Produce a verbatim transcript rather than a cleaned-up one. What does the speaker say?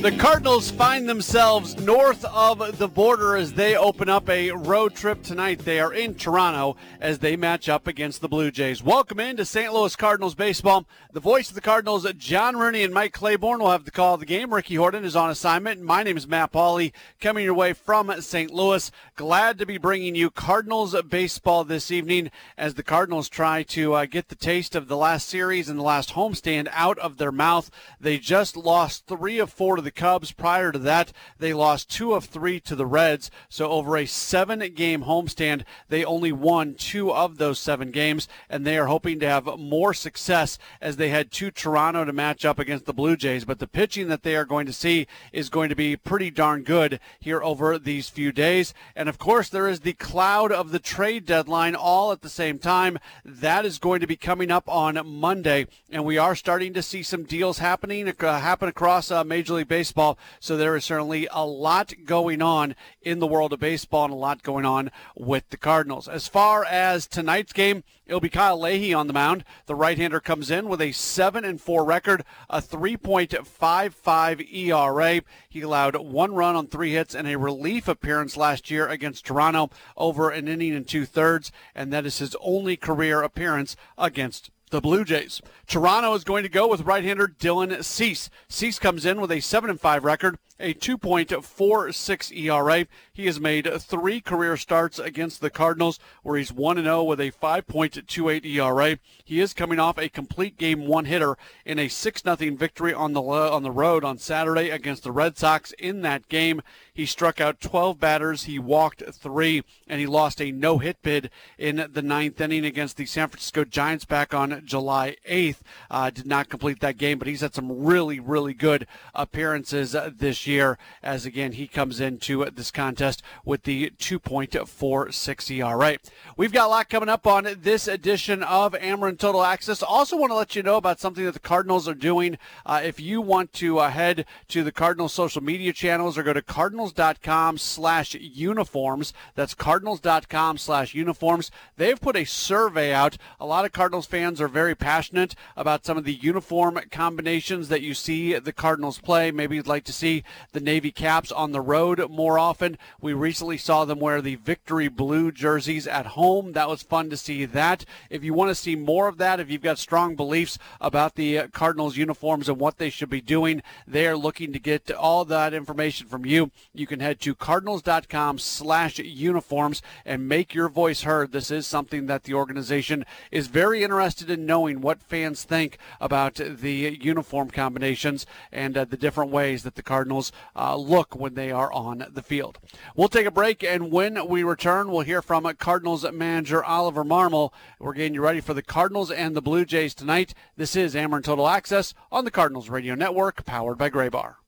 The Cardinals find themselves north of the border as they open up a road trip tonight. They are in Toronto as they match up against the Blue Jays. Welcome into Saint Louis Cardinals baseball. The voice of the Cardinals, John Rooney and Mike Claiborne, will have the call of the game. Ricky Horton is on assignment. My name is Matt Pauley, coming your way from Saint Louis. Glad to be bringing you Cardinals baseball this evening as the Cardinals try to uh, get the taste of the last series and the last homestand out of their mouth. They just lost three of four to the Cubs. Prior to that, they lost two of three to the Reds. So over a seven-game homestand, they only won two of those seven games, and they are hoping to have more success as they head to Toronto to match up against the Blue Jays. But the pitching that they are going to see is going to be pretty darn good here over these few days. And, of course, there is the cloud of the trade deadline all at the same time. That is going to be coming up on Monday, and we are starting to see some deals happening uh, happen across uh, Major League Baseball. So there is certainly a lot going on in the world of baseball and a lot going on with the Cardinals. As far as tonight's game, it'll be Kyle Leahy on the mound. The right-hander comes in with a seven and four record, a three point five five E R A. He allowed one run on three hits and a relief appearance last year against Toronto over an inning and two-thirds, and that is his only career appearance against the Blue Jays. Toronto is going to go with right-hander Dylan Cease. Cease comes in with a seven and five record, a two point four six E R A. He has made three career starts against the Cardinals, where he's one and oh with a five point two eight E R A. He is coming off a complete game one-hitter in a six nothing victory on the on the road on Saturday against the Red Sox. In that game, he struck out twelve batters, he walked three, and he lost a no-hit bid in the ninth inning against the San Francisco Giants back on July eighth. Uh, did not complete that game, but he's had some really, really good appearances uh, this year as, again, he comes into uh, this contest with the two point four six E R A. We've got a lot coming up on this edition of Ameren Total Access. Also want to let you know about something that the Cardinals are doing. Uh, if you want to uh, head to the Cardinals social media channels or go to cardinals.com slash uniforms, that's cardinals.com slash uniforms, they've put a survey out. A lot of Cardinals fans are very passionate about some of the uniform combinations that you see the Cardinals play. Maybe you'd like to see the Navy caps on the road more often. We recently saw them wear the Victory Blue jerseys at home. That was fun to see that. If you want to see more of that, if you've got strong beliefs about the Cardinals uniforms and what they should be doing, they are looking to get all that information from you. You can head to cardinals.com slash uniforms and make your voice heard. This is something that the organization is very interested in knowing what fans think about the uniform combinations and uh, the different ways that the Cardinals uh, look when they are on the field. We'll take a break, and when we return, we'll hear from Cardinals manager Oliver Marmol. We're getting you ready for the Cardinals and the Blue Jays tonight. This is Ameren Total Access on the Cardinals Radio Network, powered by Graybar.